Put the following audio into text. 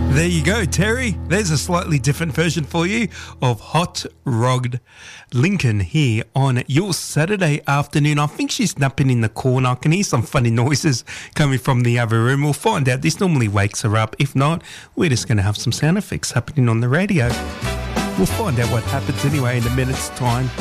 There you go, Terry. There's a slightly different version for you of Hot Rod Lincoln here on your Saturday afternoon. I think she's napping in the corner. I can hear some funny noises coming from the other room. We'll find out. This normally wakes her up. If not, we're just going to have some sound effects happening on the radio. We'll find out what happens anyway in a minute's time.